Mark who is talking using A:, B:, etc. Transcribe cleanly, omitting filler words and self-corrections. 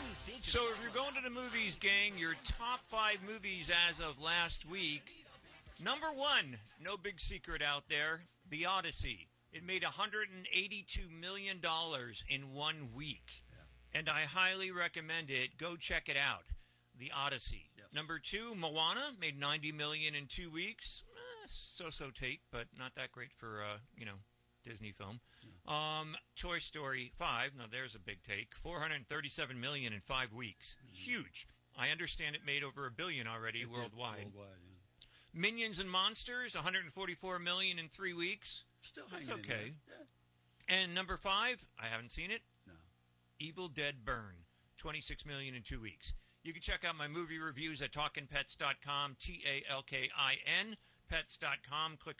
A: So if you're going to the movies, gang, your top 5 movies as of last week. Number 1, no big secret out there, The Odyssey. It made $182 million in 1 week. Yeah. And I highly recommend it. Go check it out. The Odyssey. Yes. Number 2, Moana, made $90 million in 2 weeks. So-so take, but not that great for, Disney film. Yeah. Toy Story 5, now there's a big take, $437 million in 5 weeks. Mm-hmm. Huge. I understand it made over $1 billion already worldwide. Yeah. Minions and Monsters, $144 million in 3 weeks.
B: Still hanging
A: That's okay.
B: in there. Yeah.
A: And number 5, I haven't seen it.
B: No.
A: Evil Dead Burn, $26 million in 2 weeks. You can check out my movie reviews at talkinpets.com, TALKIN, pets.com. Click